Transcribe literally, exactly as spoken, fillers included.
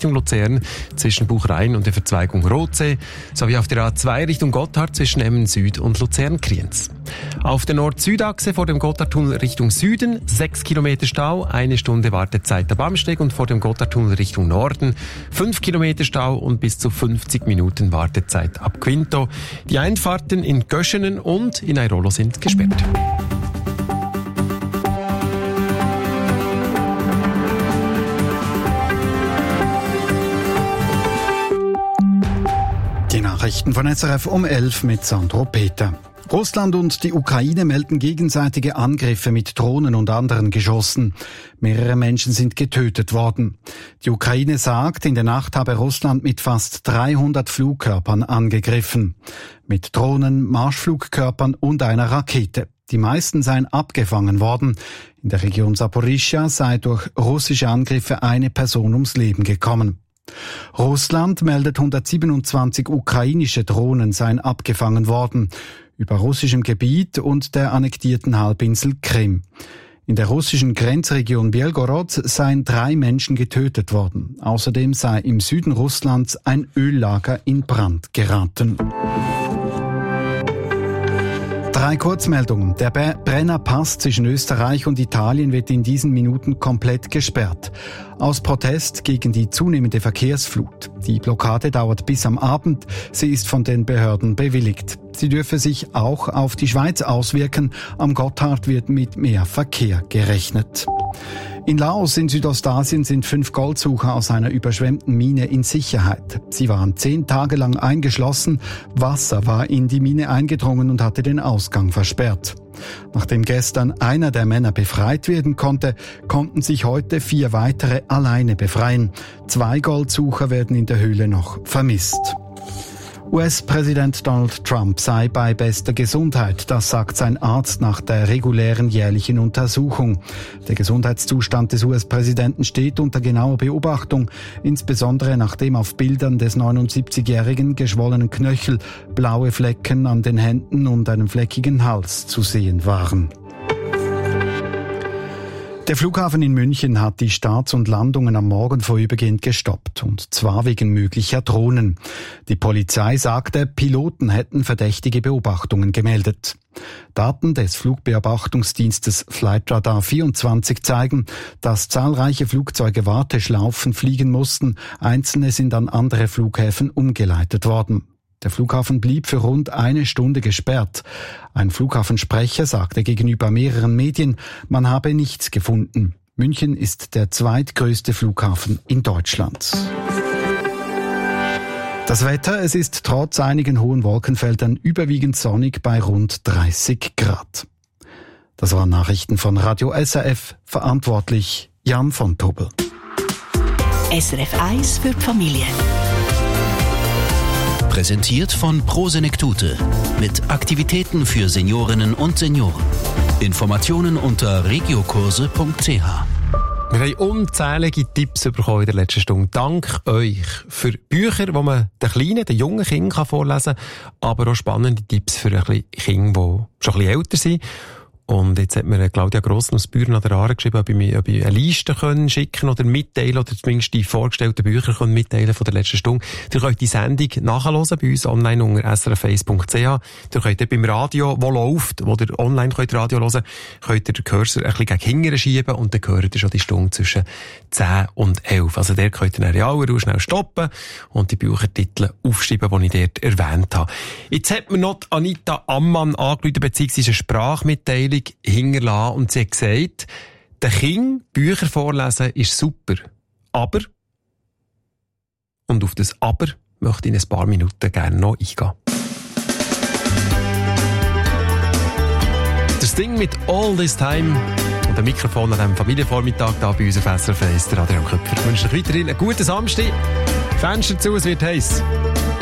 Richtung Luzern zwischen Buchrein und der Verzweigung Rotsee, sowie auf der A zwei Richtung Gotthard zwischen Emmen Süd und Luzern-Kriens. Auf der Nord-Süd-Achse vor dem Gotthardtunnel Richtung Süden sechs Kilometer Stau, eine Stunde Wartezeit am Amsteg, und vor dem Gotthardtunnel Richtung Norden fünf Kilometer Stau und bis zu fünfzig Minuten Wartezeit ab Quinto. Die Einfahrten in Göschenen und in Airolo sind gesperrt. Die Nachrichten von S R F um elf mit Sandro Peter. Russland und die Ukraine melden gegenseitige Angriffe mit Drohnen und anderen Geschossen. Mehrere Menschen sind getötet worden. Die Ukraine sagt, in der Nacht habe Russland mit fast dreihundert Flugkörpern angegriffen. Mit Drohnen, Marschflugkörpern und einer Rakete. Die meisten seien abgefangen worden. In der Region Saporischschja sei durch russische Angriffe eine Person ums Leben gekommen. Russland meldet hundertsiebenundzwanzig ukrainische Drohnen seien abgefangen worden über russischem Gebiet und der annektierten Halbinsel Krim. In der russischen Grenzregion Belgorod seien drei Menschen getötet worden. Außerdem sei im Süden Russlands ein Öllager in Brand geraten. Drei Kurzmeldungen. Der Brenner Pass zwischen Österreich und Italien wird in diesen Minuten komplett gesperrt. Aus Protest gegen die zunehmende Verkehrsflut. Die Blockade dauert bis am Abend. Sie ist von den Behörden bewilligt. Sie dürfe sich auch auf die Schweiz auswirken. Am Gotthard wird mit mehr Verkehr gerechnet. In Laos in Südostasien sind fünf Goldsucher aus einer überschwemmten Mine in Sicherheit. Sie waren zehn Tage lang eingeschlossen. Wasser war in die Mine eingedrungen und hatte den Ausgang versperrt. Nachdem gestern einer der Männer befreit werden konnte, konnten sich heute vier weitere alleine befreien. Zwei Goldsucher werden in der Höhle noch vermisst. U S-Präsident Donald Trump sei bei bester Gesundheit, das sagt sein Arzt nach der regulären jährlichen Untersuchung. Der Gesundheitszustand des U S-Präsidenten steht unter genauer Beobachtung, insbesondere nachdem auf Bildern des neunundsiebzigjährigen geschwollenen Knöchel, blaue Flecken an den Händen und einem fleckigen Hals zu sehen waren. Der Flughafen in München hat die Starts und Landungen am Morgen vorübergehend gestoppt, und zwar wegen möglicher Drohnen. Die Polizei sagte, Piloten hätten verdächtige Beobachtungen gemeldet. Daten des Flugbeobachtungsdienstes Flightradar vierundzwanzig zeigen, dass zahlreiche Flugzeuge Warteschlaufen fliegen mussten, einzelne sind an andere Flughäfen umgeleitet worden. Der Flughafen blieb für rund eine Stunde gesperrt. Ein Flughafensprecher sagte gegenüber mehreren Medien, man habe nichts gefunden. München ist der zweitgrößte Flughafen in Deutschland. Das Wetter, es ist trotz einigen hohen Wolkenfeldern überwiegend sonnig bei rund dreißig Grad. Das waren Nachrichten von Radio S R F, verantwortlich Jan von Tobel. S R F eins für die Familie. Präsentiert von Pro Senektute mit Aktivitäten für Seniorinnen und Senioren. Informationen unter regiokurse punkt c h. Wir haben unzählige Tipps bekommen in der letzten Stunde. Dank euch für Bücher, die man den kleinen, den jungen Kindern vorlesen kann, aber auch spannende Tipps für ein bisschen Kinder, die schon ein bisschen älter sind. Und jetzt hat mir Claudia Grossen aus Büren an der Aare geschrieben, ob ich, mir, ob ich eine Liste können schicken oder mitteilen oder zumindest die vorgestellten Bücher können mitteilen von der letzten Stunde. Ihr könnt die Sendung nachhören bei uns online unter s r f eins punkt c h. Ihr könnt beim Radio, wo läuft, wo ihr online könnt Radio hören, könnt ihr den Cursor ein bisschen gegen hinten schieben und dann hört ihr schon die Stunde zwischen zehn und elf. Also der könnt ihr in aller Ruhe schnell stoppen und die Büchertitel aufschreiben, die ich dort erwähnt habe. Jetzt hat mir noch Anita Ammann angerufen, beziehungsweise eine Sprachmitteilung hinterlassen, und sie hat gesagt, den Kindern Bücher vorlesen ist super, aber, und auf das Aber möchte ich in ein paar Minuten gerne noch eingehen. Das Ding mit All This Time und dem Mikrofon an diesem Familienvormittag da bei uns auf S R F eins, der Adrian Köpfer. Ich wünsche euch weiterhin einen guten Samstag. Fenster zu, es wird heiß.